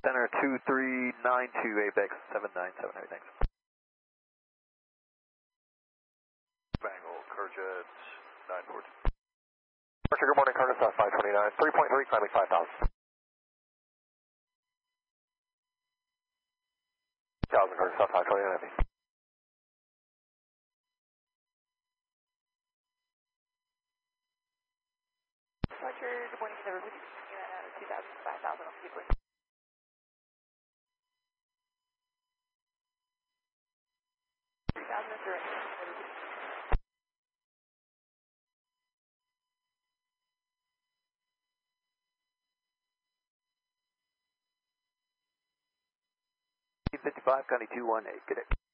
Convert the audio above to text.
Center 2392, Apex 797, thanks. Bangle, Curjet 942. Archer, good morning, Curtis, 529, 3.3, climbing 5,000. 1,000, Curtis, 529. Archer, good morning, everybody. 2,000, 5,000, I'll keep it. 3,000 direct, everybody. $55, County 218, good day.